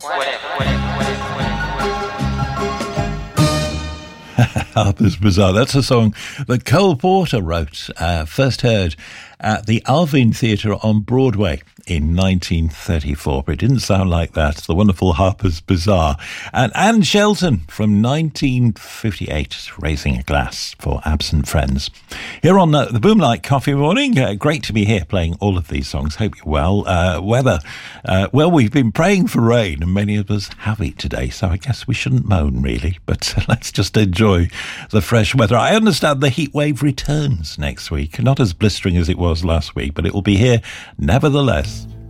Harper's Bazaar. That's a song that Cole Porter wrote, first heard at the Alvin Theatre on Broadway in 1934. But it didn't sound like that. The wonderful Harper's Bazaar. And Anne Shelton from 1958, Raising a Glass for Absent Friends. Here on the Boomlight Coffee Morning, great to be here playing all of these songs. Hope you're well. Weather, well, we've been praying for rain and many of us have it today, so I guess we shouldn't moan really, but let's just enjoy the fresh weather. I understand the heat wave returns next week, not as blistering as it was last week, but it will be here nevertheless.